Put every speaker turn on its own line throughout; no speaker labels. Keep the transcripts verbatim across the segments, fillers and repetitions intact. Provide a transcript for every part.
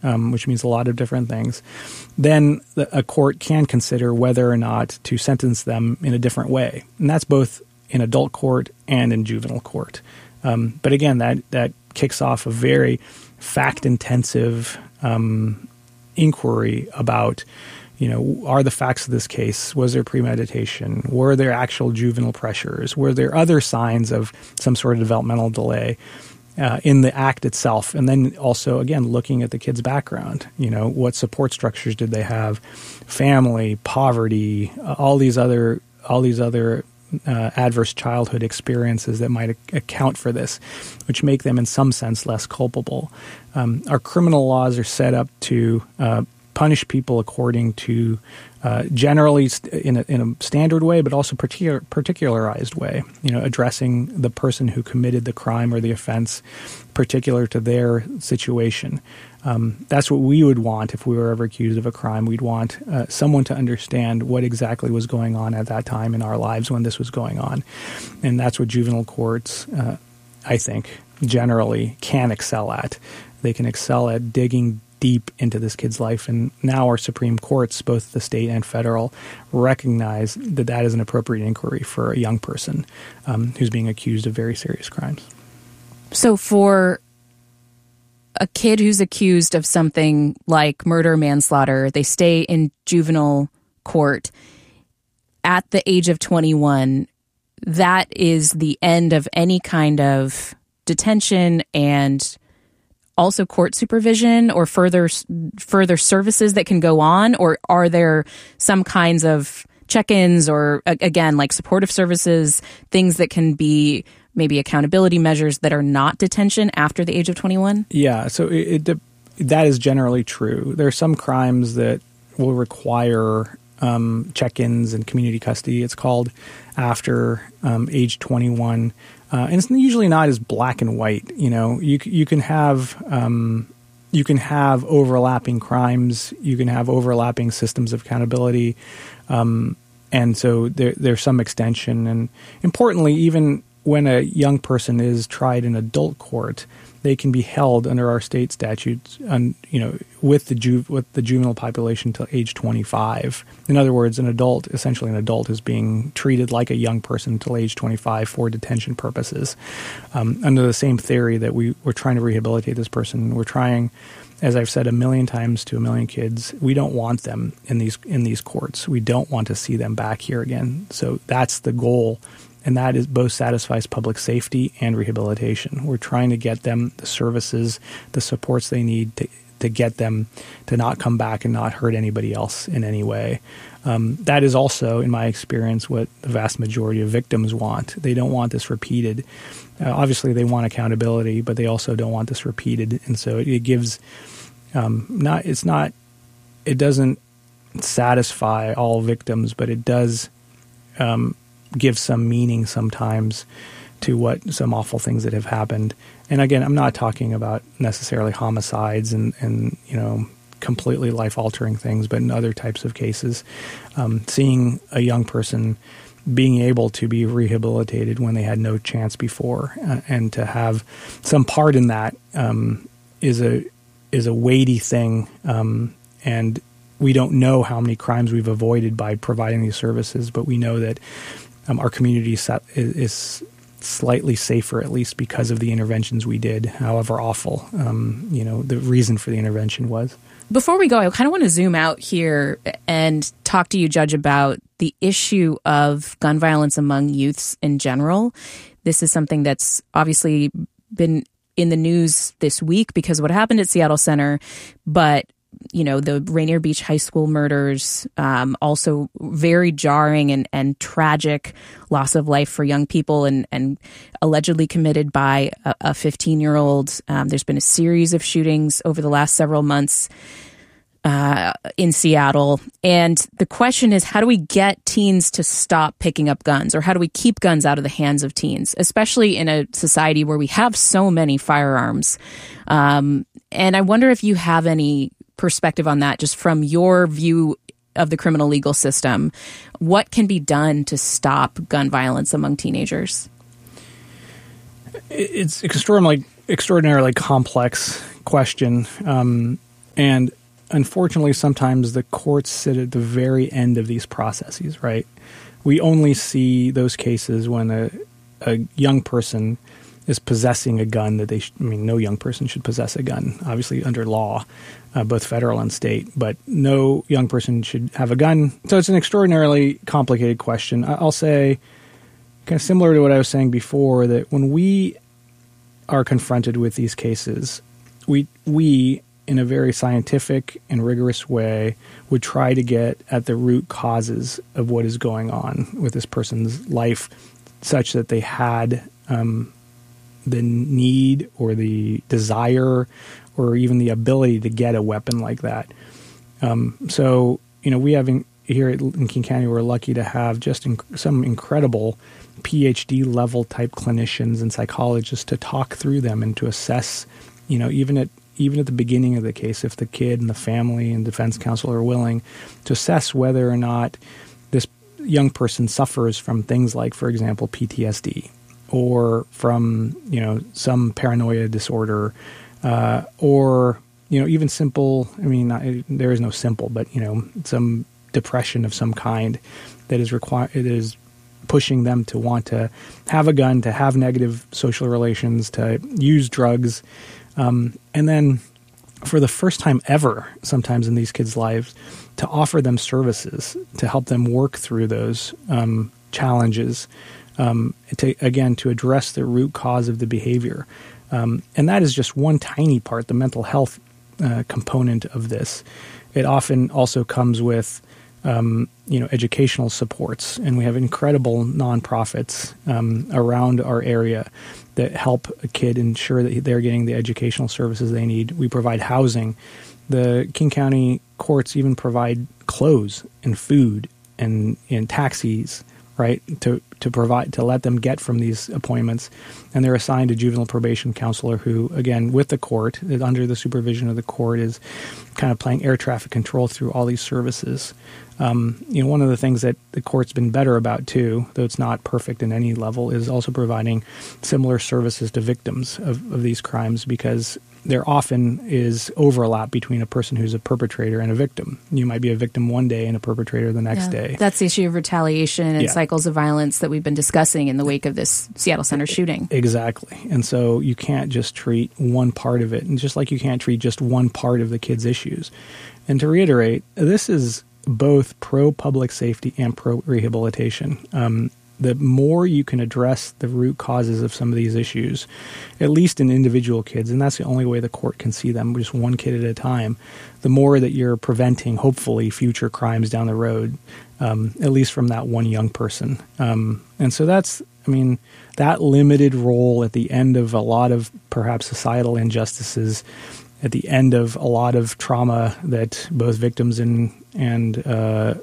um, which means a lot of different things, then the, a court can consider whether or not to sentence them in a different way. And that's both in adult court and in juvenile court. Um, but again, that, that kicks off a very fact-intensive um, inquiry about, you know, are the facts of this case, was there premeditation, were there actual juvenile pressures, were there other signs of some sort of developmental delay uh, in the act itself, and then also, again, looking at the kid's background, you know, what support structures did they have, family, poverty, uh, all these other, all these other Uh, adverse childhood experiences that might a- account for this, which make them in some sense less culpable. Um, our criminal laws are set up to uh, punish people according to uh, generally st- in, a, in a standard way, but also particular, particularized way, you know, addressing the person who committed the crime or the offense particular to their situation. Um, that's what we would want if we were ever accused of a crime. We'd want uh, someone to understand what exactly was going on at that time in our lives when this was going on. And that's what juvenile courts, uh, I think, generally can excel at. They can excel at digging deep into this kid's life. And now our Supreme Courts, both the state and federal, recognize that that is an appropriate inquiry for a young person um, who's being accused of very serious crimes.
So for a kid who's accused of something like murder, manslaughter, they stay in juvenile court at the age of twenty-one, that is the end of any kind of detention and also court supervision or further further services that can go on? Or are there some kinds of check-ins or, again, like supportive services, things that can be maybe accountability measures that are not detention after the age of twenty-one?
Yeah, so it, it, that is generally true. There are some crimes that will require um, check-ins and community custody, it's called, after um, age twenty-one. Uh, and it's usually not as black and white. You know, you you can have um, you can have overlapping crimes, you can have overlapping systems of accountability, um, and so there, there's some extension. And importantly, even when a young person is tried in adult court, they can be held under our state statutes, and you know, with the ju- with the juvenile population till age twenty-five. In other words, an adult, essentially an adult, is being treated like a young person till age twenty-five for detention purposes. Um, under the same theory that we we're trying to rehabilitate this person, we're trying, as I've said a million times to a million kids, we don't want them in these in these courts. We don't want to see them back here again. So that's the goal. And that is both satisfies public safety and rehabilitation. We're trying to get them the services, the supports they need to, to get them to not come back and not hurt anybody else in any way. Um, that is also, in my experience, what the vast majority of victims want. They don't want this repeated. Uh, obviously, they want accountability, but they also don't want this repeated. And so it, it gives um, not. It's not. It doesn't satisfy all victims, but it does. Um, give some meaning sometimes to what some awful things that have happened. And again, I'm not talking about necessarily homicides and, and you know, completely life-altering things, but in other types of cases, um, seeing a young person being able to be rehabilitated when they had no chance before, uh, and to have some part in that um, is a is a weighty thing, um, and we don't know how many crimes we've avoided by providing these services, but we know that Um, our community set is slightly safer, at least because of the interventions we did, however awful, um, you know, the reason for the intervention was.
Before we go, I kind of want to zoom out here and talk to you, Judge, about the issue of gun violence among youths in general. This is something that's obviously been in the news this week because of what happened at Seattle Center, but you know, the Rainier Beach High School murders, um, also very jarring and, and tragic loss of life for young people and, and allegedly committed by a fifteen-year-old. Um, there's been a series of shootings over the last several months uh, in Seattle. And the question is, how do we get teens to stop picking up guns, or how do we keep guns out of the hands of teens, especially in a society where we have so many firearms? Um, and I wonder if you have any perspective on that, just from your view of the criminal legal system. What can be done to stop gun violence among teenagers?
It's extraordinarily, extraordinarily complex question. Um, And unfortunately, sometimes the courts sit at the very end of these processes, right? We only see those cases when a, a young person is possessing a gun that they sh- I mean, no young person should possess a gun, obviously under law, uh, both federal and state, but no young person should have a gun. So it's an extraordinarily complicated question. I'll say, kind of similar to what I was saying before, that when we are confronted with these cases, we we in a very scientific and rigorous way would try to get at the root causes of what is going on with this person's life, such that they had um, the need or the desire or even the ability to get a weapon like that. Um, so, you know, we have in, here in King County, we're lucky to have just in, some incredible P H D level type clinicians and psychologists to talk through them and to assess, you know, even at even at the beginning of the case, if the kid and the family and defense counsel are willing to assess whether or not this young person suffers from things like, for example, P T S D or from, you know, some paranoia disorder uh, or, you know, even simple, I mean, not, there is no simple, but, you know, some depression of some kind that is required, it is pushing them to want to have a gun, to have negative social relations, to use drugs. Um, and then for the first time ever, sometimes in these kids' lives, to offer them services to help them work through those um, challenges, um, to, again, to address the root cause of the behavior. Um, and that is just one tiny part, the mental health uh, component of this. It often also comes with Um, you know, educational supports, and we have incredible nonprofits um, around our area that help a kid ensure that they're getting the educational services they need. We provide housing. The King County courts even provide clothes and food and, and taxis, right, to to provide to let them get from these appointments. And they're assigned a juvenile probation counselor who, again, with the court, under the supervision of the court, is kind of playing air traffic control through all these services. Um, you know, one of the things that the court's been better about too, though it's not perfect in any level, is also providing similar services to victims of, of these crimes, because there often is overlap between a person who's a perpetrator and a victim. You might be a victim one day and a perpetrator the next
yeah,
day.
That's the issue of retaliation and
yeah.
cycles of violence that we've been discussing in the wake of this Seattle Center shooting.
Exactly. And so you can't just treat one part of it, and just like you can't treat just one part of the kid's issues. And to reiterate, this is both pro-public safety and pro-rehabilitation. Um, the more you can address the root causes of some of these issues, at least in individual kids, and that's the only way the court can see them, just one kid at a time, the more that you're preventing, hopefully, future crimes down the road, um, at least from that one young person. Um, and so that's, I mean, that limited role at the end of a lot of perhaps societal injustices, at the end of a lot of trauma that both victims and and uh,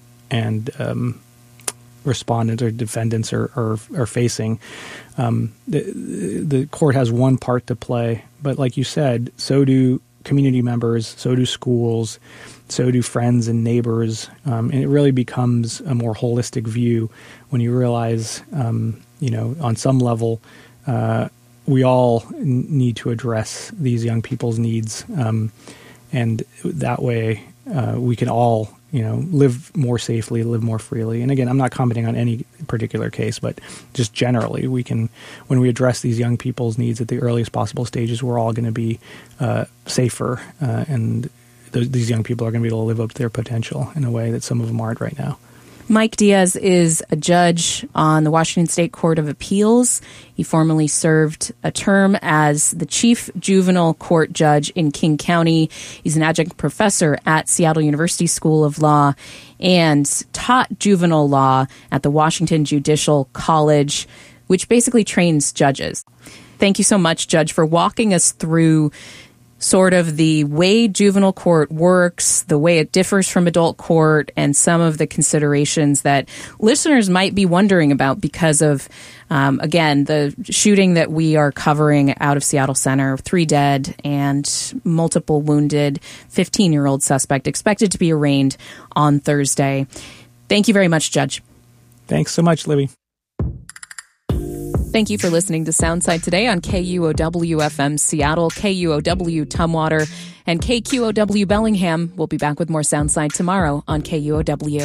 and um, respondents or defendants are are, are facing. Um, the, the court has one part to play, but like you said, so do community members, so do schools, so do friends and neighbors, um, and it really becomes a more holistic view when you realize, um, you know, on some level, uh, we all need to address these young people's needs, um, and that way uh, we can all, you know, live more safely, live more freely. And again, I'm not commenting on any particular case, but just generally, we can, when we address these young people's needs at the earliest possible stages, we're all going to be uh, safer, uh, and th- these young people are going to be able to live up to their potential in a way that some of them aren't right now.
Mike Diaz is a judge on the Washington State Court of Appeals. He formerly served a term as the chief juvenile court judge in King County. He's an adjunct professor at Seattle University School of Law and taught juvenile law at the Washington Judicial College, which basically trains judges. Thank you so much, Judge, for walking us through sort of the way juvenile court works, the way it differs from adult court, and some of the considerations that listeners might be wondering about because of, um, again, the shooting that we are covering out of Seattle Center, three dead and multiple wounded, fifteen-year-old suspect expected to be arraigned on Thursday. Thank you very much, Judge.
Thanks so much, Libby.
Thank you for listening to Soundside today on K U O W F M Seattle, K U O W Tumwater, and K Q O W Bellingham. We'll be back with more Soundside tomorrow on K U O W.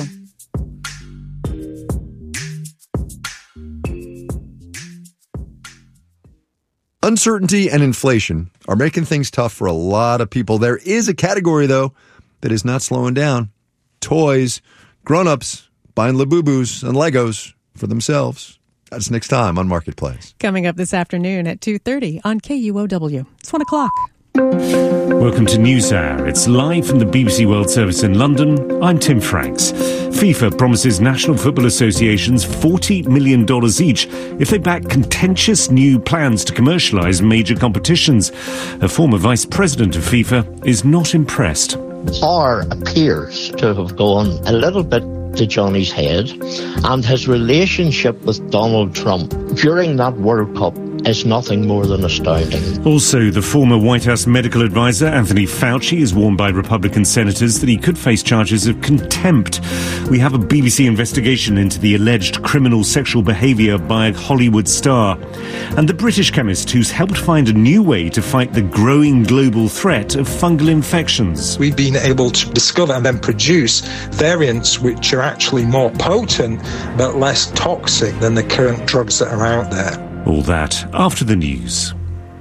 Uncertainty and inflation are making things tough for a lot of people. There is a category, though, that is not slowing down. Toys. Grown-ups buying Labubus and Legos for themselves. That's next time on Marketplace.
Coming up this afternoon at two thirty on K U O W. It's one o'clock.
Welcome to NewsHour. It's live from the B B C World Service in London. I'm Tim Franks. FIFA promises National Football Associations forty million dollars each if they back contentious new plans to commercialise major competitions. A former vice president of FIFA is not impressed.
Power appears to have gone a little bit to Johnny's head, and his relationship with Donald Trump during that World Cup is nothing more than astounding.
Also, the former White House medical advisor, Anthony Fauci, is warned by Republican senators that he could face charges of contempt. We have a B B C investigation into the alleged criminal sexual behaviour by a Hollywood star. And the British chemist who's helped find a new way to fight the growing global threat of fungal infections.
We've been able to discover and then produce variants which are actually more potent but less toxic than the current drugs that are out there.
All that after the news.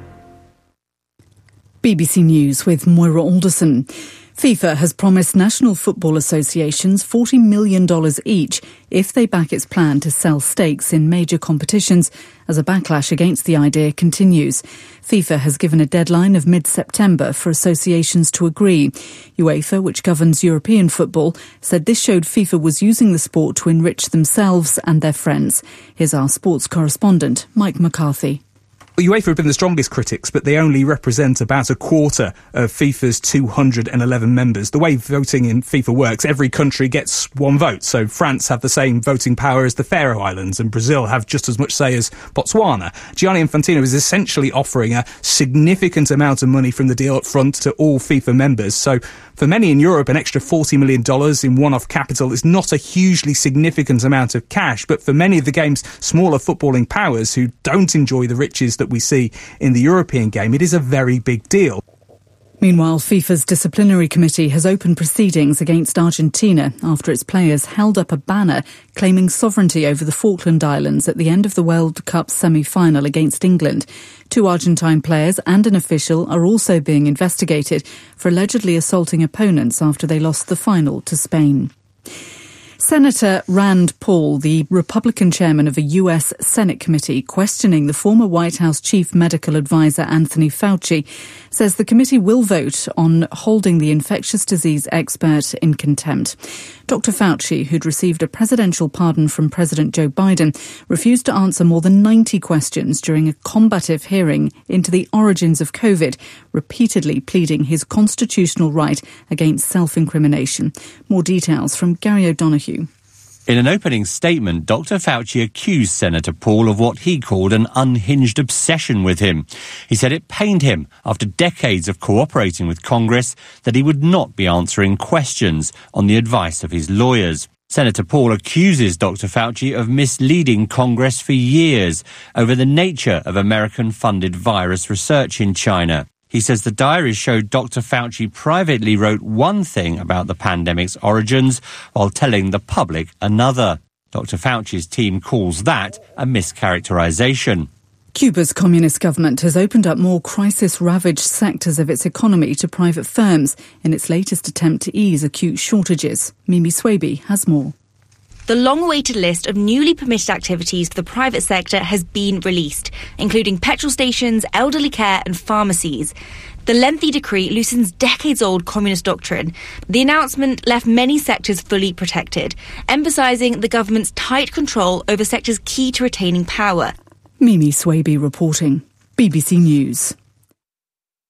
B B C News with Moira Alderson. FIFA has promised national football associations forty million dollars each if they back its plan to sell stakes in major competitions as a backlash against the idea continues. FIFA has given a deadline of mid-September for associations to agree. UEFA, which governs European football, said this showed FIFA was using the sport to enrich themselves and their friends. Here's our sports correspondent, Mike McCarthy.
Well, UEFA have been the strongest critics, but they only represent about a quarter of FIFA's two hundred eleven members. The way voting in FIFA works, every country gets one vote. So France have the same voting power as the Faroe Islands, and Brazil have just as much say as Botswana. Gianni Infantino is essentially offering a significant amount of money from the deal up front to all FIFA members. So for many in Europe, an extra forty million dollars in one-off capital is not a hugely significant amount of cash, but for many of the game's smaller footballing powers who don't enjoy the riches that we see in the European game, it is a very big deal.
Meanwhile, FIFA's disciplinary committee has opened proceedings against Argentina after its players held up a banner claiming sovereignty over the Falkland Islands at the end of the World Cup semi-final against England. Two Argentine players and an official are also being investigated for allegedly assaulting opponents after they lost the final to Spain. Senator Rand Paul, the Republican chairman of a U S Senate committee questioning the former White House chief medical advisor Anthony Fauci, says the committee will vote on holding the infectious disease expert in contempt. Doctor Fauci, who'd received a presidential pardon from President Joe Biden, refused to answer more than ninety questions during a combative hearing into the origins of COVID, repeatedly pleading his constitutional right against self-incrimination. More details from Gary O'Donoghue.
In an opening statement, Doctor Fauci accused Senator Paul of what he called an unhinged obsession with him. He said it pained him, after decades of cooperating with Congress, that he would not be answering questions on the advice of his lawyers. Senator Paul accuses Doctor Fauci of misleading Congress for years over the nature of American-funded virus research in China. He says the diaries showed Doctor Fauci privately wrote one thing about the pandemic's origins while telling the public another. Doctor Fauci's team calls that a mischaracterization.
Cuba's communist government has opened up more crisis-ravaged sectors of its economy to private firms in its latest attempt to ease acute shortages. Mimi Swaby has more.
The long-awaited list of newly permitted activities for the private sector has been released, including petrol stations, elderly care and pharmacies. The lengthy decree loosens decades-old communist doctrine. The announcement left many sectors fully protected, emphasising the government's tight control over sectors key to retaining power.
Mimi Swaby reporting. B B C News.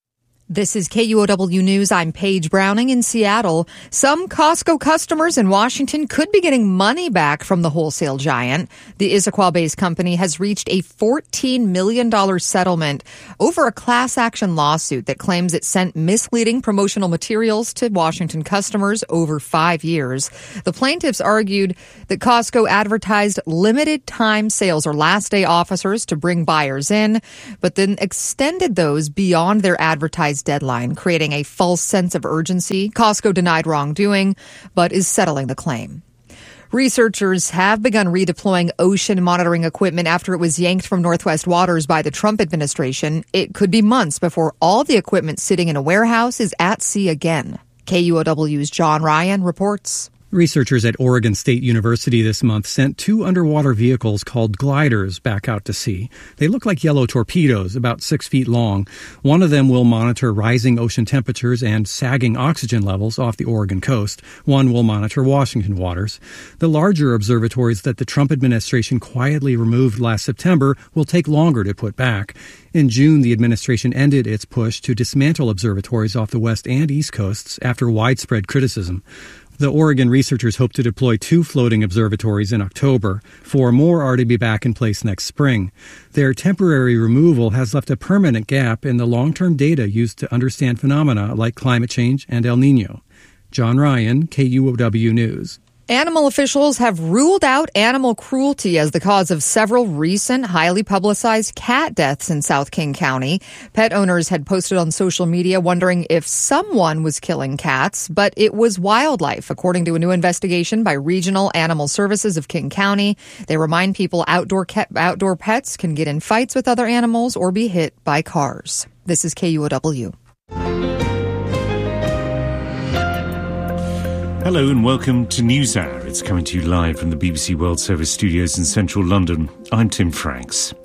This is K U O W News. I'm Paige Browning in Seattle. Some Costco customers in Washington could be getting money back from the wholesale giant. The Issaquah-based company has reached a fourteen million dollars settlement over a class action lawsuit that claims it sent misleading promotional materials to Washington customers over five years. The plaintiffs argued that Costco advertised limited time sales or last day offers to bring buyers in, but then extended those beyond their advertised deadline, creating a false sense of urgency. Costco denied wrongdoing, but is settling the claim. Researchers have begun redeploying ocean monitoring equipment after it was yanked from Northwest waters by the Trump administration. It could be months before all the equipment sitting in a warehouse is at sea again. K U O W's John Ryan reports.
Researchers at Oregon State University this month sent two underwater vehicles called gliders back out to sea. They look like yellow torpedoes, about six feet long. One of them will monitor rising ocean temperatures and sagging oxygen levels off the Oregon coast. One will monitor Washington waters. The larger observatories that the Trump administration quietly removed last September will take longer to put back. In June, the administration ended its push to dismantle observatories off the west and east coasts after widespread criticism. The Oregon researchers hope to deploy two floating observatories in October. Four more are to be back in place next spring. Their temporary removal has left a permanent gap in the long-term data used to understand phenomena like climate change and El Niño. John Ryan, K U O W News.
Animal officials have ruled out animal cruelty as the cause of several recent highly publicized cat deaths in South King County. Pet owners had posted on social media wondering if someone was killing cats, but it was wildlife, according to a new investigation by Regional Animal Services of King County. They remind people outdoor cat, outdoor pets can get in fights with other animals or be hit by cars. This is K U O W.
Hello and welcome to NewsHour. It's coming to you live from the B B C World Service studios in central London. I'm Tim Franks.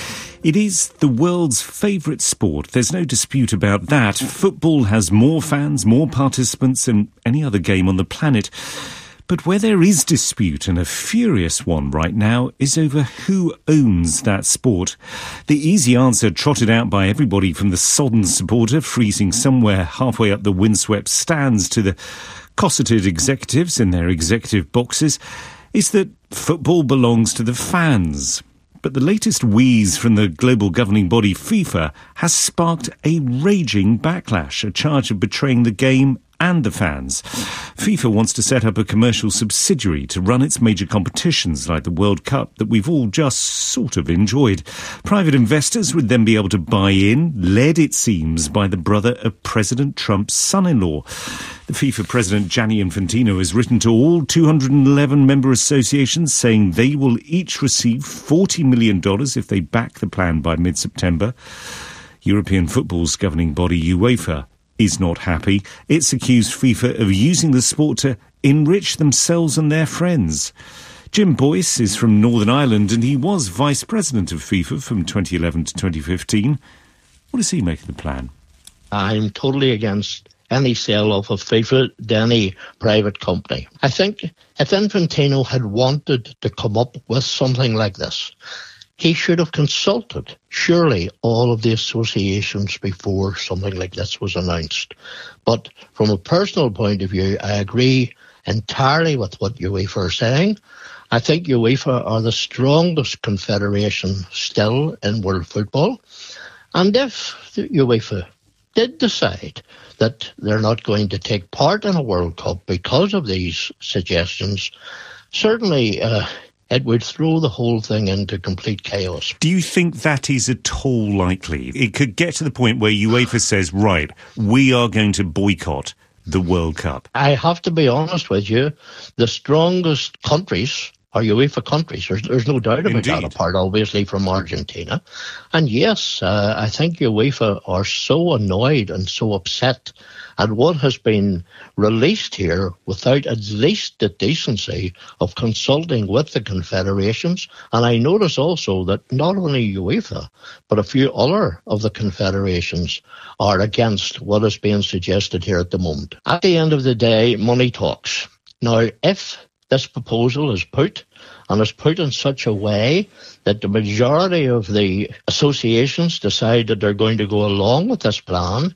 It is the world's favourite sport. There's no dispute about that. Football has more fans, more participants than any other game on the planet. But where there is dispute, and a furious one right now, is over who owns that sport. The easy answer trotted out by everybody from the sodden supporter freezing somewhere halfway up the windswept stands to the cosseted executives in their executive boxes is that football belongs to the fans. But the latest wheeze from the global governing body FIFA has sparked a raging backlash, a charge of betraying the game and the fans. FIFA wants to set up a commercial subsidiary to run its major competitions like the World Cup that we've all just sort of enjoyed. Private investors would then be able to buy in, led, it seems, by the brother of President Trump's son-in-law. The FIFA president, Gianni Infantino, has written to all two hundred eleven member associations saying they will each receive forty million dollars if they back the plan by mid-September. European football's governing body, UEFA, is not happy. It's accused FIFA of using the sport to enrich themselves and their friends. Jim Boyce is from Northern Ireland and he was vice president of FIFA from twenty eleven to twenty fifteen. What does he make of the plan?
I'm totally against any sale-off of FIFA to any private company. I think if Infantino had wanted to come up with something like this, he should have consulted, surely, all of the associations before something like this was announced. But from a personal point of view, I agree entirely with what UEFA are saying. I think UEFA are the strongest confederation still in world football. And if the UEFA did decide that they're not going to take part in a World Cup because of these suggestions, certainly uh, it would throw the whole thing into complete chaos.
Do you think that is at all likely? It could get to the point where UEFA says, right, we are going to boycott the World Cup.
I have to be honest with you, the strongest countries are UEFA countries. There's, there's no doubt about
Indeed.
that, apart obviously from Argentina. And yes, uh, I think UEFA are so annoyed and so upset at what has been released here without at least the decency of consulting with the confederations. And I notice also that not only UEFA, but a few other of the confederations are against what is being suggested here at the moment. At the end of the day, money talks. Now, if this proposal is put, and is put in such a way that the majority of the associations decide that they're going to go along with this plan,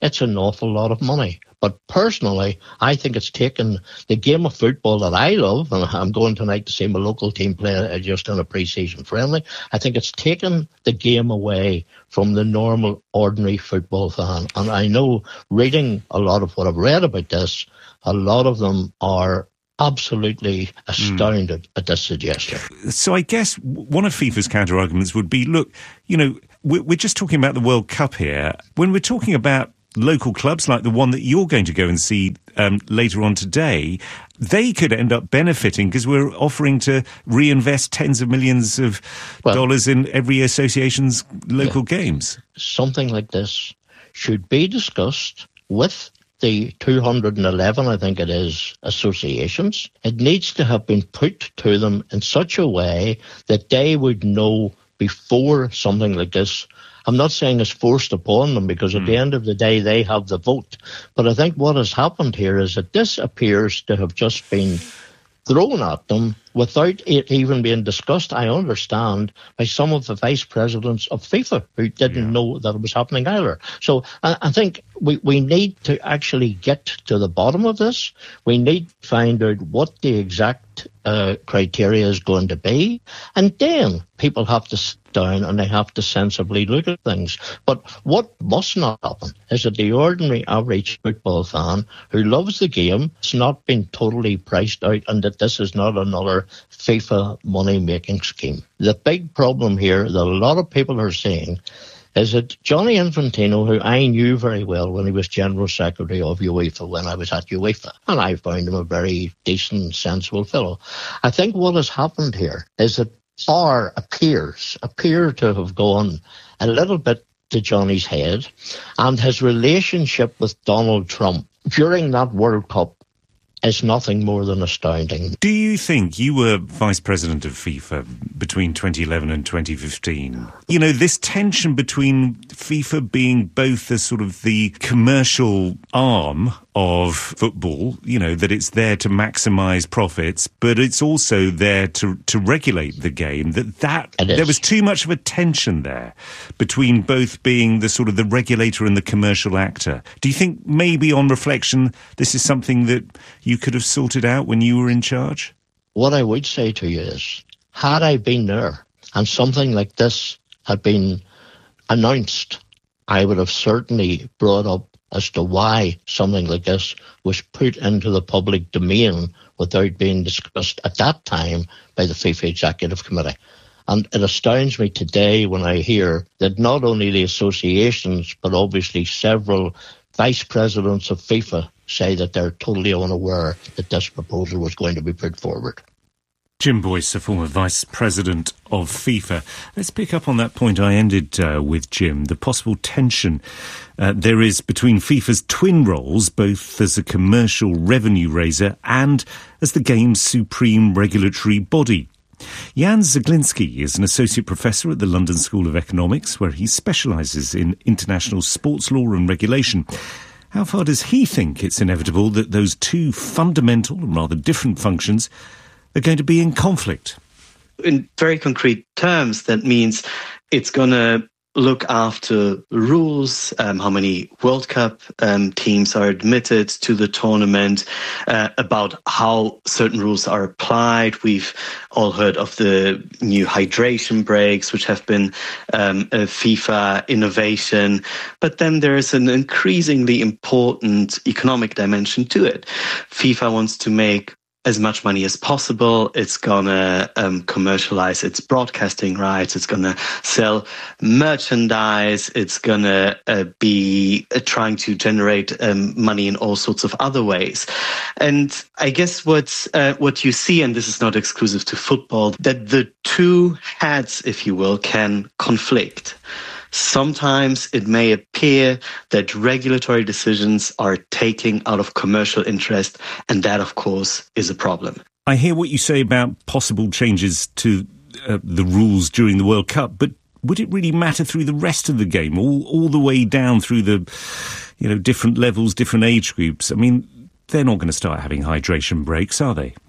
it's an awful lot of money. But personally, I think it's taken the game of football that I love, and I'm going tonight to see my local team play just in a pre-season friendly. I think it's taken the game away from the normal, ordinary football fan. And I know, reading a lot of what I've read about this, a lot of them are absolutely astounded mm. at this suggestion.
So I guess one of FIFA's counter-arguments would be, look, you know, we're just talking about the World Cup here. When we're talking about local clubs like the one that you're going to go and see um, later on today, they could end up benefiting because we're offering to reinvest tens of millions of well, dollars in every association's local yeah, games.
Something like this should be discussed with the two hundred eleven, I think it is, associations. It needs to have been put to them in such a way that they would know before something like this. I'm not saying it's forced upon them, because at mm. the end of the day, they have the vote. But I think what has happened here is that this appears to have just been thrown at them without it even being discussed, I understand, by some of the vice presidents of FIFA who didn't yeah. know that it was happening either. So I, I think we, we need to actually get to the bottom of this. We need to find out what the exact uh, criteria is going to be. And then people have to sit down and they have to sensibly look at things. But what must not happen is that the ordinary average football fan who loves the game has not been totally priced out, and that this is not another FIFA money-making scheme. The big problem here that a lot of people are saying is that Gianni Infantino, who I knew very well when he was General Secretary of UEFA when I was at UEFA, and I found him a very decent, sensible fellow. I think what has happened here is that power appears, appear to have gone a little bit to Johnny's head, and his relationship with Donald Trump during that World Cup is nothing more than astounding.
Do you think, you were vice president of FIFA between twenty eleven and twenty fifteen, you know, this tension between FIFA being both the sort of the commercial arm of football, you know, that it's there to maximise profits, but it's also there to to regulate the game, that, that there was too much of a tension there between both being the sort of the regulator and the commercial actor? Do you think maybe on reflection this is something that you could have sorted out when you were in charge?
What I would say to you is, had I been there and something like this had been announced, I would have certainly brought up as to why something like this was put into the public domain without being discussed at that time by the FIFA Executive Committee. And it astounds me today when I hear that not only the associations, but obviously several vice presidents of FIFA say that they're totally unaware that this proposal was going to be put forward.
Jim Boyce, a former vice president of FIFA. Let's pick up on that point I ended uh, with, Jim, the possible tension uh, there is between FIFA's twin roles, both as a commercial revenue raiser and as the game's supreme regulatory body. Jan Zaglinski is an associate professor at the London School of Economics, where he specialises in international sports law and regulation. How far does he think it's inevitable that those two fundamental and rather different functions are going to be in conflict?
In very concrete terms, that means it's going to look after rules, um, how many World Cup um, teams are admitted to the tournament, uh, about how certain rules are applied. We've all heard of the new hydration breaks, which have been um, a FIFA innovation. But then there is an increasingly important economic dimension to it. FIFA wants to make as much money as possible. It's gonna um, commercialize its broadcasting rights. It's gonna sell merchandise. It's gonna uh, be uh, trying to generate um, money in all sorts of other ways. And I guess what's uh, what you see, and this is not exclusive to football, that the two heads, if you will, can conflict. Sometimes it may appear that regulatory decisions are taking out of commercial interest, and that, of course, is a problem.
I hear what you say about possible changes to uh, the rules during the World Cup, but would it really matter through the rest of the game, all all the way down through the, you know, different levels, different age groups? I mean, they're not going to start having hydration breaks, are they?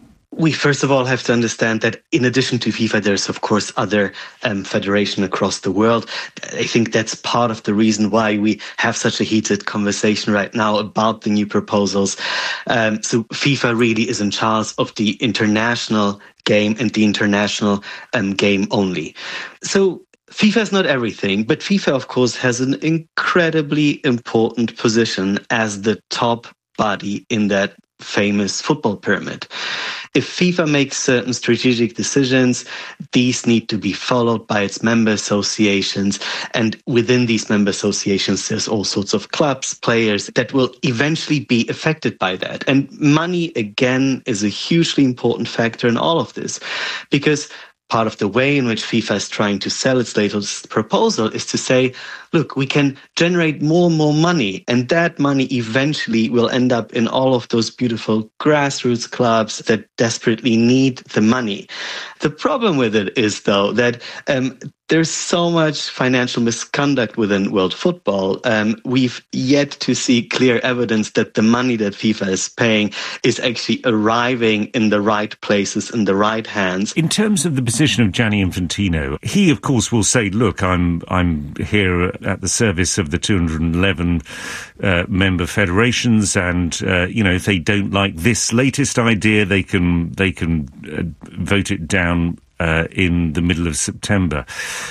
We first of all have to understand that in addition to FIFA, there's of course other um, federations across the world. I think that's part of the reason why we have such a heated conversation right now about the new proposals. Um, so FIFA really is in charge of the international game and the international um, game only. So FIFA is not everything, but FIFA, of course, has an incredibly important position as the top body in that famous football pyramid. If FIFA makes certain strategic decisions, these need to be followed by its member associations. And within these member associations, there's all sorts of clubs, players that will eventually be affected by that. And money, again, is a hugely important factor in all of this, because part of the way in which FIFA is trying to sell its latest proposal is to say, look, we can generate more and more money, and that money eventually will end up in all of those beautiful grassroots clubs that desperately need the money. The problem with it is, though, that um, there's so much financial misconduct within world football. Um, we've yet to see clear evidence that the money that FIFA is paying is actually arriving in the right places, in the right hands.
In terms of the position of Gianni Infantino, he, of course, will say, look, I'm I'm here at the service of the two hundred eleven uh, member federations, and, uh, you know, if they don't like this latest idea, they can, they can uh, vote it down Uh, in the middle of September.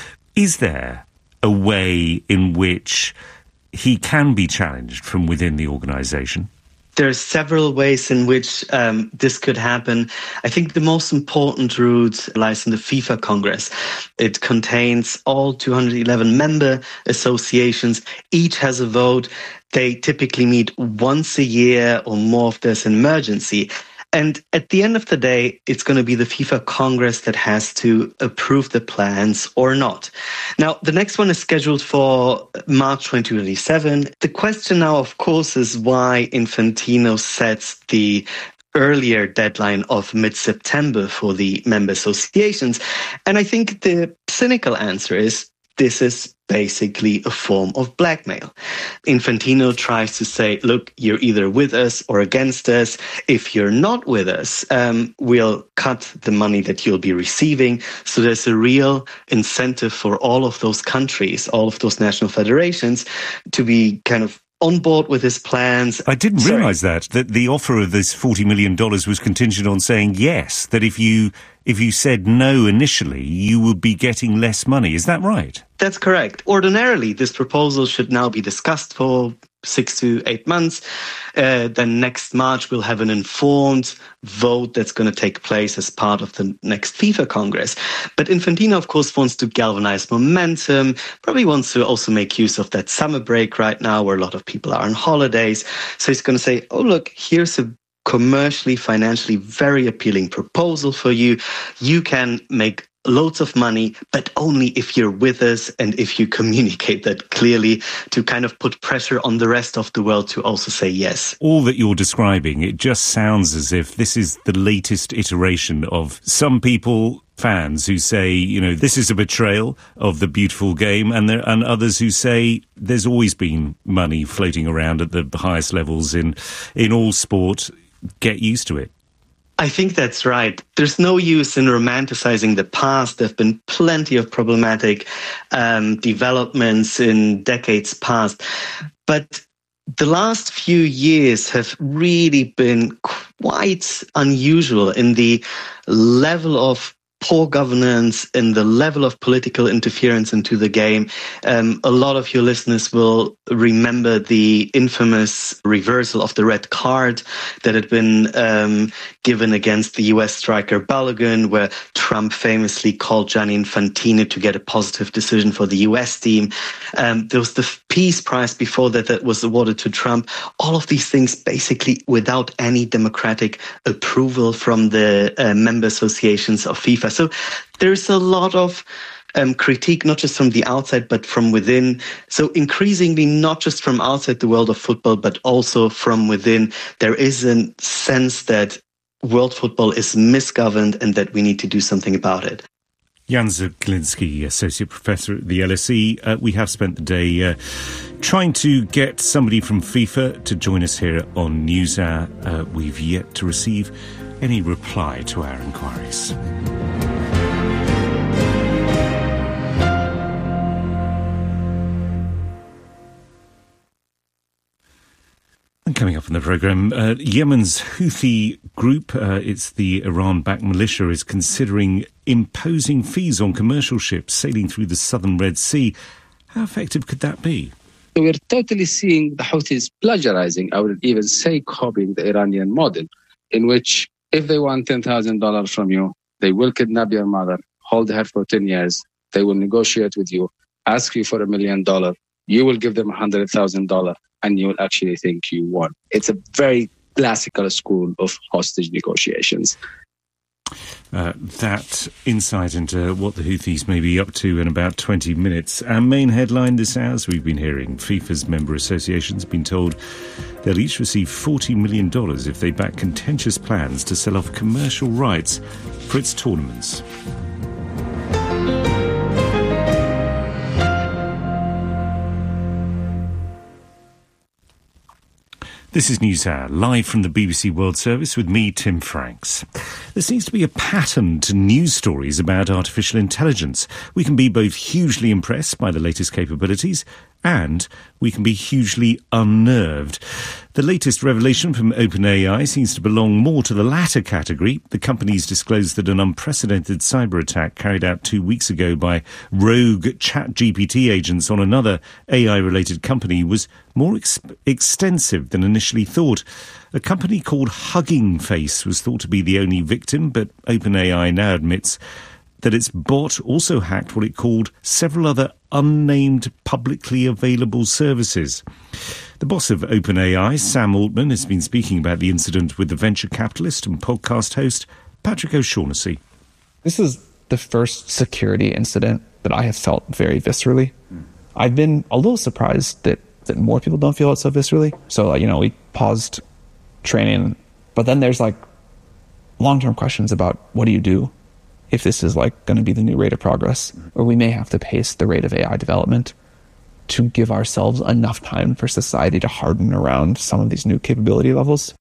Is there a way in which he can be challenged from within the organisation?
There are several ways in which um, this could happen. I think the most important route lies in the FIFA Congress. It contains all two hundred eleven member associations. Each has a vote. They typically meet once a year or more if there's an emergency. And at the end of the day, it's going to be the FIFA Congress that has to approve the plans or not. Now, the next one is scheduled for March twenty twenty-seven. The question now, of course, is why Infantino sets the earlier deadline of mid-September for the member associations. And I think the cynical answer is this is basically a form of blackmail. Infantino tries to say, look, you're either with us or against us. If you're not with us, um, we'll cut the money that you'll be receiving. So there's a real incentive for all of those countries, all of those national federations to be kind of on board with his plans.
I didn't realise that, that the offer of this forty million dollars was contingent on saying yes, that if you if you said no initially, you would be getting less money. Is that right?
That's correct. Ordinarily, this proposal should now be discussed for six to eight months. Uh, then next March, we'll have an informed vote that's going to take place as part of the next FIFA Congress. But Infantino, of course, wants to galvanize momentum, probably wants to also make use of that summer break right now where a lot of people are on holidays. So he's going to say, oh, look, here's a commercially, financially very appealing proposal for you. You can make loads of money, but only if you're with us and if you communicate that clearly to kind of put pressure on the rest of the world to also say yes.
All that you're describing, it just sounds as if this is the latest iteration of some people, fans, who say, you know, this is a betrayal of the beautiful game, and there and others who say there's always been money floating around at the highest levels in in all sport. Get used to it.
I think that's right. There's no use in romanticizing the past. There have been plenty of problematic um, developments in decades past. But the last few years have really been quite unusual in the level of poor governance, in the level of political interference into the game. Um, a lot of your listeners will remember the infamous reversal of the red card that had been um, given against the U S striker Balogun, where Trump famously called Gianni Infantino to get a positive decision for the U S team. Um, there was the Peace Prize before that that was awarded to Trump. All of these things basically without any democratic approval from the uh, member associations of FIFA. So there's a lot of um, critique, not just from the outside, but from within. So increasingly, not just from outside the world of football, but also from within, there is a sense that world football is misgoverned and that we need to do something about it.
Jan Zeglinski, Associate Professor at the L S E. Uh, we have spent the day uh, trying to get somebody from FIFA to join us here on NewsHour. Uh, we've yet to receive any reply to our inquiries. And coming up in the programme, uh, Yemen's Houthi group, uh, it's the Iran-backed militia, is considering imposing fees on commercial ships sailing through the southern Red Sea. How effective could that be?
We're totally seeing the Houthis plagiarizing, I would even say copying the Iranian model, in which if they want ten thousand dollars from you, they will kidnap your mother, hold her for ten years, they will negotiate with you, ask you for a million dollars, you will give them one hundred thousand dollars, and you will actually think you won. It's a very classical school of hostage negotiations.
Uh, that insight into what the Houthis may be up to in about twenty minutes. Our main headline this hour, as we've been hearing, FIFA's member associations have been told they'll each receive forty million dollars if they back contentious plans to sell off commercial rights for its tournaments. This is NewsHour, live from the B B C World Service with me, Tim Franks. There seems to be a pattern to news stories about artificial intelligence. We can be both hugely impressed by the latest capabilities and we can be hugely unnerved. The latest revelation from OpenAI seems to belong more to the latter category. The company's disclosed that an unprecedented cyber attack carried out two weeks ago by rogue ChatGPT agents on another A I-related company was more ex- extensive than initially thought. A company called Hugging Face was thought to be the only victim, but OpenAI now admits that its bot also hacked what it called several other unnamed publicly available services. The boss of OpenAI, Sam Altman, has been speaking about the incident with the venture capitalist and podcast host Patrick O'Shaughnessy.
This is the first security incident that I have felt very viscerally. Mm. I've been a little surprised that, that more people don't feel it so viscerally. So, you know, we paused training, but then there's like long-term questions about what do you do if this is like going to be the new rate of progress, or we may have to pace the rate of A I development to give ourselves enough time for society to harden around some of these new capability levels.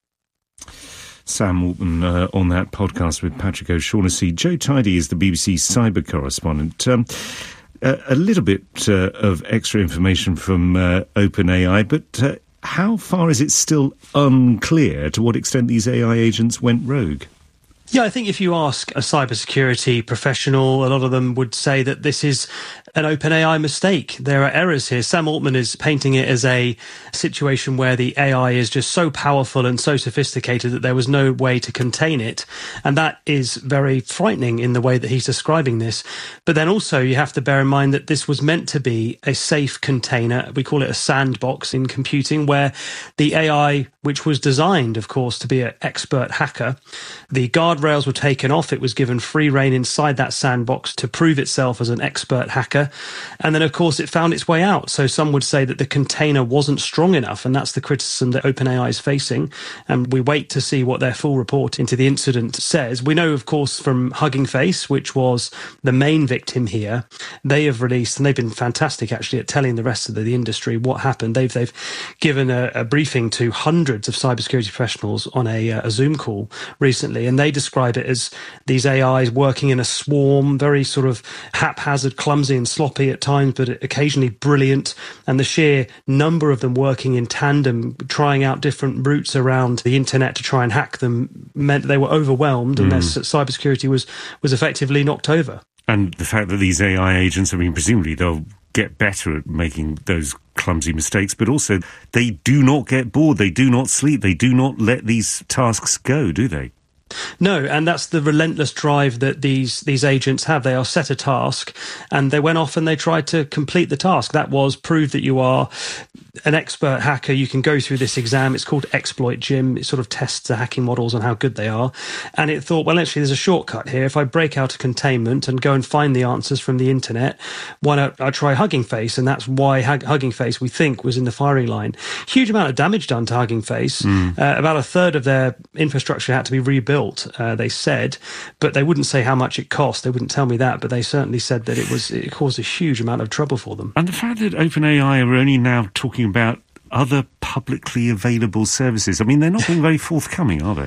Sam Altman uh, on that podcast with Patrick O'Shaughnessy. Joe Tidy is the B B C cyber correspondent. Um, a, a little bit uh, of extra information from uh, OpenAI, but uh, how far is it still unclear to what extent these A I agents went rogue?
Yeah, I think if you ask a cybersecurity professional, a lot of them would say that this is an OpenAI mistake. There are errors here. Sam Altman is painting it as a situation where the A I is just so powerful and so sophisticated that there was no way to contain it. And that is very frightening in the way that he's describing this. But then also you have to bear in mind that this was meant to be a safe container. We call it a sandbox in computing, where the A I, which was designed, of course, to be an expert hacker, the guardrails were taken off. It was given free rein inside that sandbox to prove itself as an expert hacker. And then, of course, it found its way out. So some would say that the container wasn't strong enough, and that's the criticism that OpenAI is facing. And we wait to see what their full report into the incident says. We know, of course, from Hugging Face, which was the main victim here, they have released, and they've been fantastic, actually, at telling the rest of the, the industry what happened. They've they've given a, a briefing to hundreds of cybersecurity professionals on a, a Zoom call recently, and they describe it as these A Is working in a swarm, very sort of haphazard, clumsy and sloppy at times, but occasionally brilliant. And the sheer number of them working in tandem, trying out different routes around the internet to try and hack them, meant they were overwhelmed, mm. and their cybersecurity was, was effectively knocked over.
And the fact that these A I agents, I mean, presumably they'll get better at making those clumsy mistakes, but also they do not get bored, they do not sleep, they do not let these tasks go, do they?
No, and that's the relentless drive that these these agents have. They are set a task, and they went off and they tried to complete the task. That was prove that you are an expert hacker. You can go through this exam. It's called Exploit Gym. It sort of tests the hacking models and how good they are. And it thought, well, actually, there's a shortcut here. If I break out a containment and go and find the answers from the internet, why don't I try Hugging Face? And that's why Hug- Hugging Face, we think, was in the firing line. Huge amount of damage done to Hugging Face. Mm. Uh, about a third of their infrastructure had to be rebuilt. Uh, they said, but they wouldn't say how much it cost. They wouldn't tell me that, but they certainly said that it was it caused a huge amount of trouble for them.
And the fact that OpenAI are only now talking about other publicly available services, I mean, they're not being very forthcoming, are they?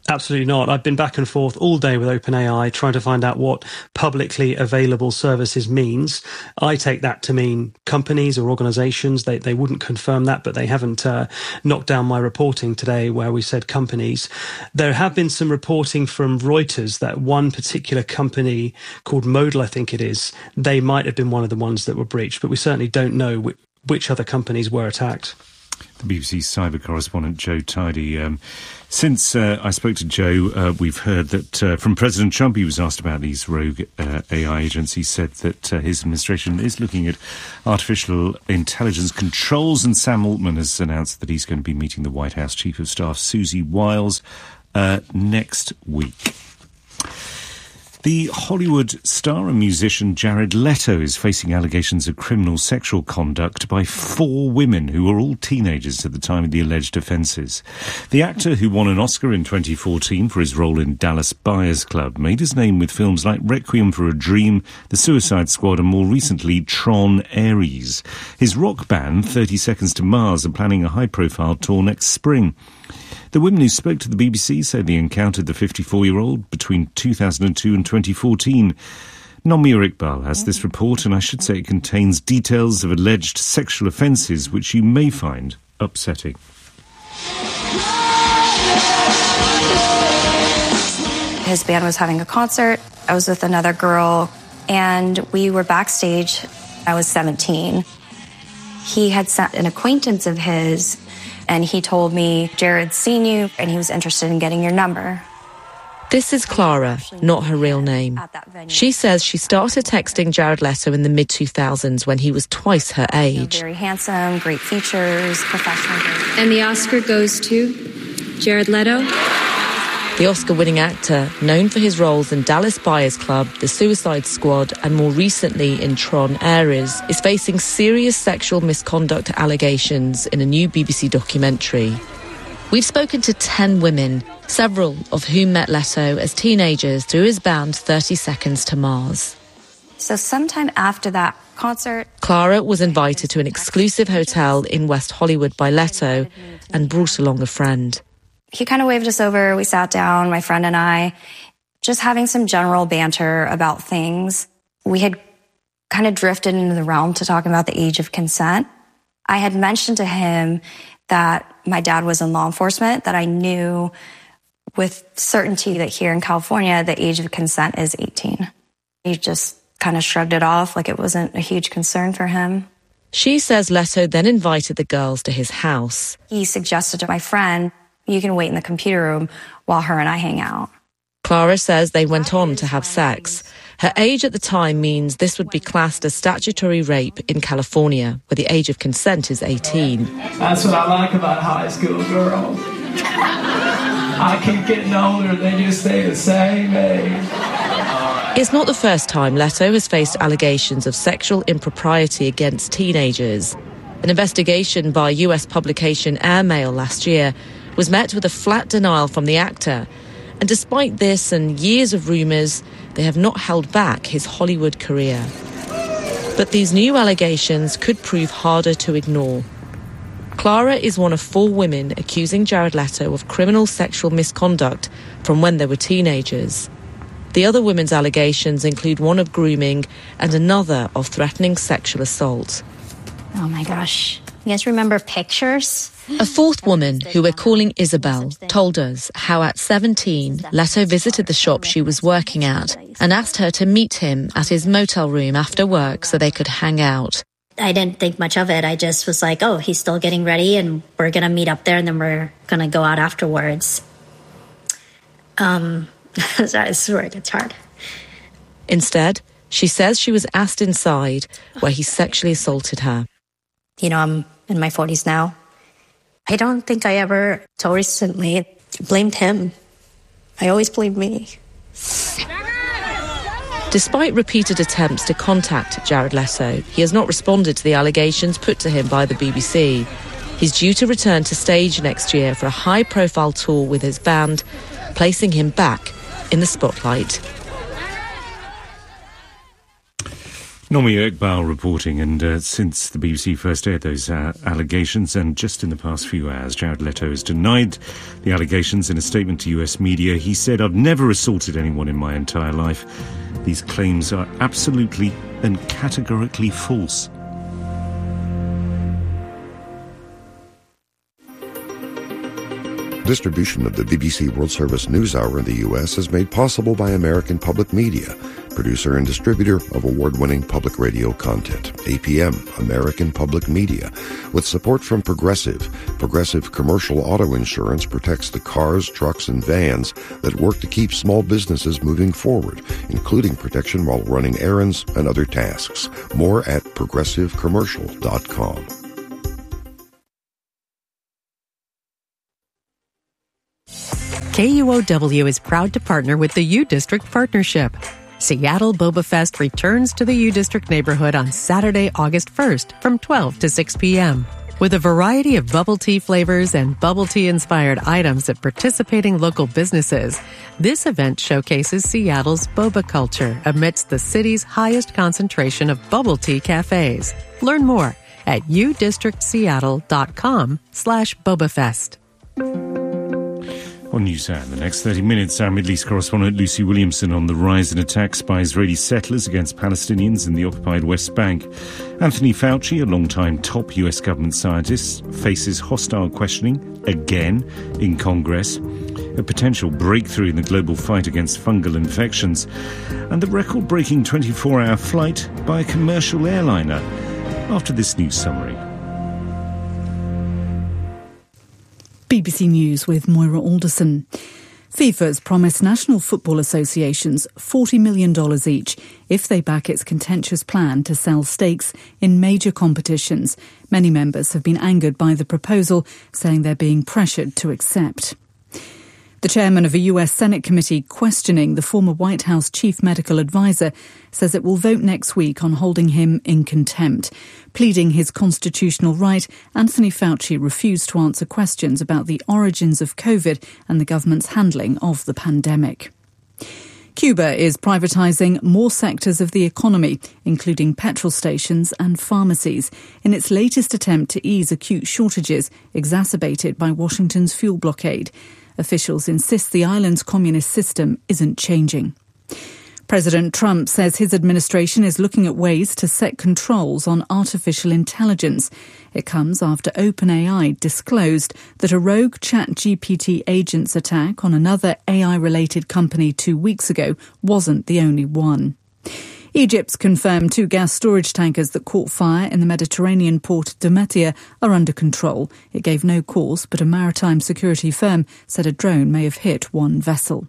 Absolutely not. I've been back and forth all day with OpenAI trying to find out what publicly available services means. I take that to mean companies or organizations. They they wouldn't confirm that, but they haven't uh, knocked down my reporting today where we said companies. There have been some reporting from Reuters that one particular company called Modal, I think it is, they might have been one of the ones that were breached, but we certainly don't know which, which other companies were attacked.
The B B C cyber correspondent Joe Tidy. Um, since uh, I spoke to Joe, uh, we've heard that uh, from President Trump, he was asked about these rogue uh, A I agents. He said that uh, his administration is looking at artificial intelligence controls, and Sam Altman has announced that he's going to be meeting the White House Chief of Staff, Susie Wiles, uh, next week. The Hollywood star and musician Jared Leto is facing allegations of criminal sexual conduct by four women who were all teenagers at the time of the alleged offences. The actor, who won an Oscar in twenty fourteen for his role in Dallas Buyers Club, made his name with films like Requiem for a Dream, The Suicide Squad, and more recently Tron Ares. His rock band, thirty seconds to Mars, are planning a high-profile tour next spring. The women who spoke to the B B C said they encountered the fifty-four-year-old between two thousand two and twenty fourteen. Nomia Iqbal has this report, and I should say it contains details of alleged sexual offences which you may find upsetting.
His band was having a concert. I was with another girl, and we were backstage. I was seventeen. He had sent an acquaintance of his, and he told me, Jared's seen you, and he was interested in getting your number.
This is Clara, not her real name. She says she started texting Jared Leto in the mid two thousands when he was twice her age.
Very handsome, great features, professional.
And the Oscar goes to Jared Leto?
The Oscar-winning actor, known for his roles in Dallas Buyers Club, The Suicide Squad, and more recently in Tron Ares, is facing serious sexual misconduct allegations in a new B B C documentary. We've spoken to ten women, several of whom met Leto as teenagers through his band thirty seconds to Mars.
So sometime after that concert,
Clara was invited to an exclusive hotel in West Hollywood by Leto and brought along a friend.
He kind of waved us over. We sat down, my friend and I, just having some general banter about things. We had kind of drifted into the realm to talking about the age of consent. I had mentioned to him that my dad was in law enforcement, that I knew with certainty that here in California, the age of consent is eighteen. He just kind of shrugged it off like it wasn't a huge concern for him.
She says Leto then invited the girls to his house.
He suggested to my friend, you can wait in the computer room while her and I hang out.
Clara says they went on to have sex. Her age at the time means this would be classed as statutory rape in California, where the age of consent is eighteen.
That's what I like about high school girls. I keep getting older, they just stay the same age.
It's not the first time Leto has faced allegations of sexual impropriety against teenagers. An investigation by U S publication Airmail last year was met with a flat denial from the actor. And despite this and years of rumours, they have not held back his Hollywood career. But these new allegations could prove harder to ignore. Clara is one of four women accusing Jared Leto of criminal sexual misconduct from when they were teenagers. The other women's allegations include one of grooming and another of threatening sexual assault.
Oh my gosh. You guys remember pictures?
A fourth woman, who we're calling Isabel, told us how at seventeen, Leto visited the shop she was working at and asked her to meet him at his motel room after work so they could hang out.
I didn't think much of it. I just was like, oh, he's still getting ready and we're going to meet up there and then we're going to go out afterwards. Um, I swear it gets hard.
Instead, she says she was asked inside where he sexually assaulted her.
You know, I'm in my forties now. I don't think I ever, till recently, blamed him. I always blamed me.
Despite repeated attempts to contact Jared Leto, he has not responded to the allegations put to him by the B B C. He's due to return to stage next year for a high-profile tour with his band, placing him back in the spotlight.
Nomi Iqbal reporting, and uh, since the B B C first aired those uh, allegations, and just in the past few hours, Jared Leto has denied the allegations in a statement to U S media. He said, "I've never assaulted anyone in my entire life. These claims are absolutely and categorically false."
Distribution of the B B C World Service News Hour in the U S is made possible by American Public Media, producer and distributor of award-winning public radio content. A P M, American Public Media, with support from Progressive. Progressive Commercial Auto Insurance protects the cars, trucks, and vans that work to keep small businesses moving forward, including protection while running errands and other tasks. More at progressive commercial dot com.
K U O W is proud to partner with the U District Partnership. Seattle Boba Fest returns to the U District neighborhood on Saturday, August first from twelve to six p.m. With a variety of bubble tea flavors and bubble tea-inspired items at participating local businesses, this event showcases Seattle's boba culture amidst the city's highest concentration of bubble tea cafes. Learn more at u district seattle dot com slash bobafest.
On NewsHour, in the next thirty minutes, our Middle East correspondent Lucy Williamson on the rise in attacks by Israeli settlers against Palestinians in the occupied West Bank. Anthony Fauci, a long-time top U S government scientist, faces hostile questioning again in Congress. A potential breakthrough in the global fight against fungal infections. And the record-breaking twenty-four hour flight by a commercial airliner. After this news summary.
B B C News with Moira Alderson. FIFA's promised national football associations forty million dollars each if they back its contentious plan to sell stakes in major competitions. Many members have been angered by the proposal, saying they're being pressured to accept. The chairman of a U S Senate committee questioning the former White House chief medical advisor says it will vote next week on holding him in contempt. Pleading his constitutional right, Anthony Fauci refused to answer questions about the origins of COVID and the government's handling of the pandemic. Cuba is privatising more sectors of the economy, including petrol stations and pharmacies, in its latest attempt to ease acute shortages exacerbated by Washington's fuel blockade. Officials insist the island's communist system isn't changing. President Trump says his administration is looking at ways to set controls on artificial intelligence. It comes after OpenAI disclosed that a rogue ChatGPT agent's attack on another A I-related company two weeks ago wasn't the only one. Egypt's confirmed two gas storage tankers that caught fire in the Mediterranean port Damietta are under control. It gave no cause, but a maritime security firm said a drone may have hit one vessel.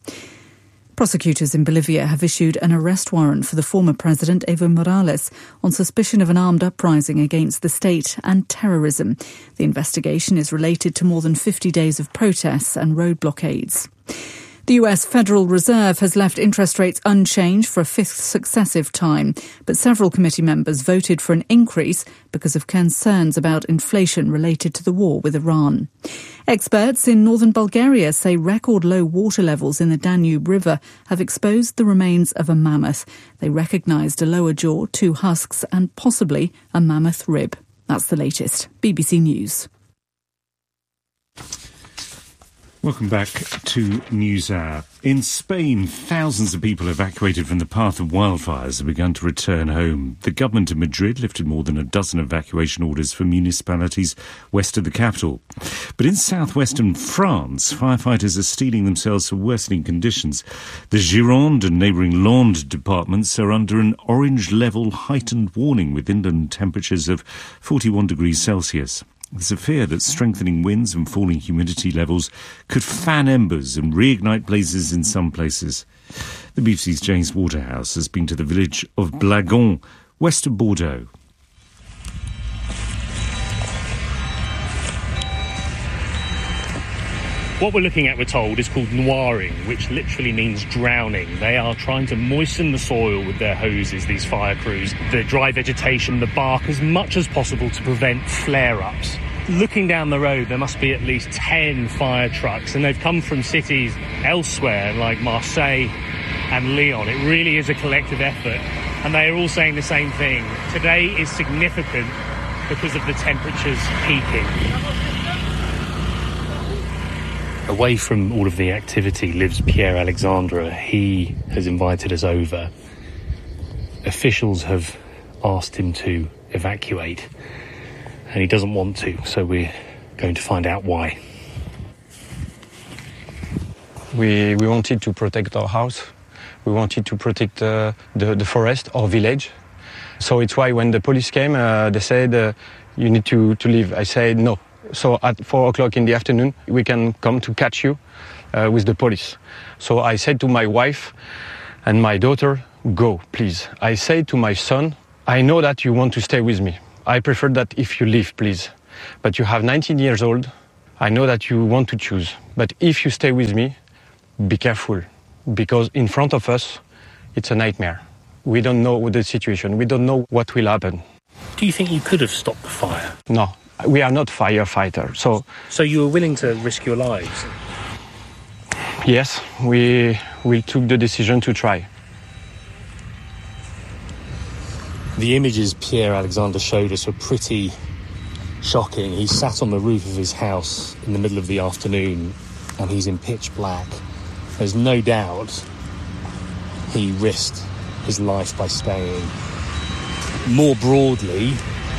Prosecutors in Bolivia have issued an arrest warrant for the former president Evo Morales on suspicion of an armed uprising against the state and terrorism. The investigation is related to more than fifty days of protests and road blockades. The U S Federal Reserve has left interest rates unchanged for a fifth successive time, but several committee members voted for an increase because of concerns about inflation related to the war with Iran. Experts in northern Bulgaria say record low water levels in the Danube River have exposed the remains of a mammoth. They recognised a lower jaw, two husks and possibly a mammoth rib. That's the latest. B B C News.
Welcome back to NewsHour. In Spain, thousands of people evacuated from the path of wildfires have begun to return home. The government of Madrid lifted more than a dozen evacuation orders for municipalities west of the capital. But in southwestern France, firefighters are steeling themselves for worsening conditions. The Gironde and neighbouring Landes departments are under an orange-level heightened warning with inland temperatures of forty-one degrees Celsius. There's a fear that strengthening winds and falling humidity levels could fan embers and reignite blazes in some places. The B B C's James Waterhouse has been to the village of Blagon, west of Bordeaux.
What we're looking at, we're told, is called noiring, which literally means drowning. They are trying to moisten the soil with their hoses, these fire crews, the dry vegetation, the bark, as much as possible to prevent flare-ups. Looking down the road, there must be at least ten fire trucks, and they've come from cities elsewhere, like Marseille and Lyon. It really is a collective effort and they are all saying the same thing. Today is significant because of the temperatures peaking. Away from all of the activity lives Pierre Alexandre. He has invited us over. Officials have asked him to evacuate, and he doesn't want to, so we're going to find out why.
We, we wanted to protect our house. We wanted to protect uh, the, the forest, our village. So it's why when the police came, uh, they said, uh, you need to, to leave. I said no. So at four o'clock in the afternoon, we can come to catch you uh, with the police. So I said to my wife and my daughter, go, please. I said to my son, I know that you want to stay with me. I prefer that if you leave, please. But you have nineteen years old. I know that you want to choose. But if you stay with me, be careful. Because in front of us, it's a nightmare. We don't know the situation. We don't know what will happen.
Do you think you could have stopped the fire?
No, we are not firefighters. So,
so you were willing to risk your lives?
Yes, we, we took the decision to try.
The images Pierre Alexandre showed us were pretty shocking. He sat on the roof of his house in the middle of the afternoon and he's in pitch black. There's no doubt he risked his life by staying. More broadly,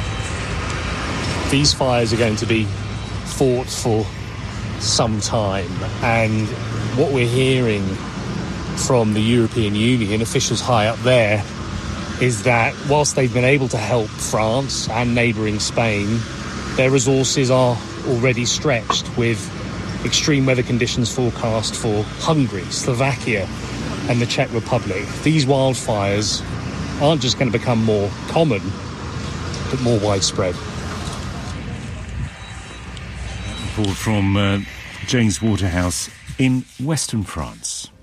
these fires are going to be fought for some time, and what we're hearing from the European Union officials high up there is that whilst they've been able to help France and neighbouring Spain, their resources are already stretched, with extreme weather conditions forecast for Hungary, Slovakia and the Czech Republic. These wildfires aren't just going to become more common, but more widespread.
Report from uh, James Waterhouse in Western France.